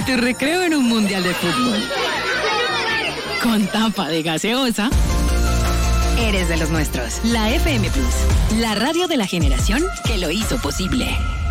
tu recreo en un mundial de fútbol. Con tapa de gaseosa. Eres de los nuestros. La FM Plus, la radio de la generación que lo hizo posible.